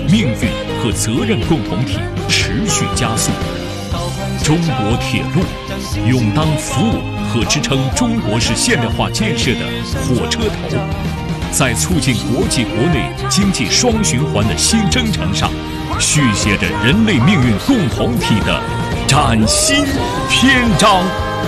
命运和责任共同体持续加速。中国铁路勇当服务和支撑中国式现代化建设的火车头，在促进国际国内经济双循环的新征程上，续写着人类命运共同体的崭新篇章。